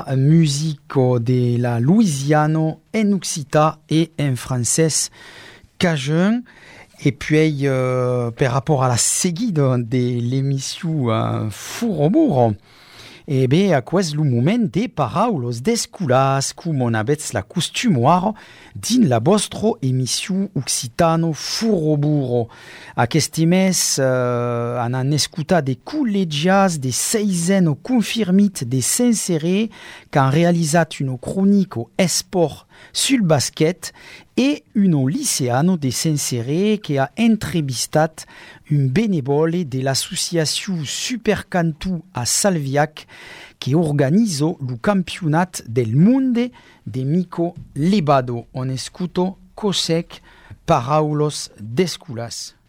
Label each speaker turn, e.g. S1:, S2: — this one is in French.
S1: musico de la Louisiane en occitan et en français cajun. Et puis, par rapport à la seguide de l'émission Four e bé, a quest lo moment de paraulos d'esculas cum on avets la costumoire din la vostra emission occitano Furoburo. Aquest mes an escutat de collegias de seizen confirmit de Saint-Céré qu'han realizat une chronique au esport sul basket et un lycéano de Saint-Céré qui a entrevistat un bénévole de l'association Supercantu a Salviac qui organise le campionat del monde de Mico Lebado. On escuto cosec paraulos d'esculas.